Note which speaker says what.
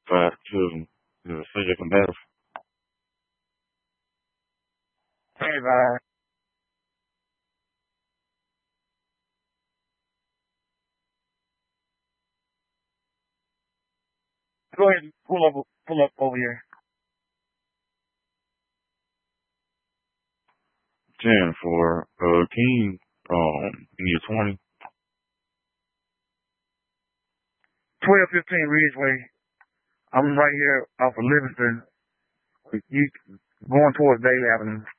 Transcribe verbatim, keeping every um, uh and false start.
Speaker 1: back to the city of Memphis.
Speaker 2: Hey, man. Go ahead and pull up, pull up over here.
Speaker 1: ten for uh, King. Um, you need a twenty.
Speaker 2: twelve fifteen Ridgeway. I'm right here off of Livingston. You going towards Daily Avenue.